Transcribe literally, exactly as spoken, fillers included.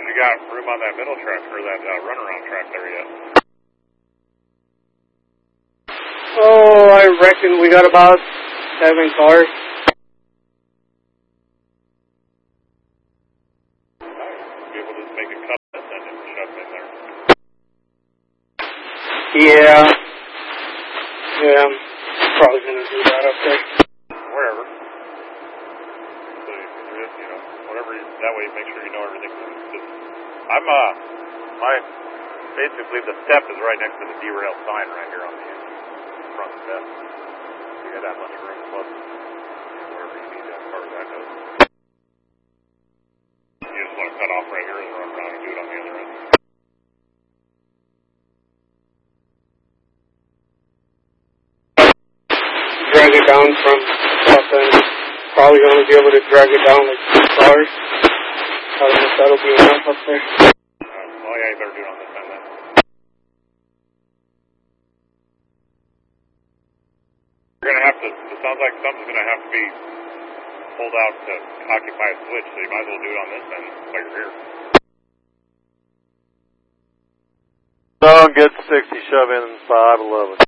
you got room on that middle track or that uh, runaround track there yet? Oh, I reckon we got about seven cars. Be able to just make a cut and then shove in there. Yeah. Yeah, I'm probably going to do that up there. Wherever. So you can just, you know, whatever, you, that way you make sure you know everything. Just, I'm, uh, my, basically the step is right next to the derail sign right here on the front step. You got that much room, plus wherever you need as far as that goes. You just want to cut off right here and run around and do it on the other end. Drag it down from up and probably going to be able to drag it down like two cars. I don't know if that'll be enough up there. Uh, oh yeah, you better do it on this end then. You're going to have to, it sounds like something's going to have to be pulled out to occupy a switch, so you might as well do it on this end while you're here. So get sixty, shove in five eleven.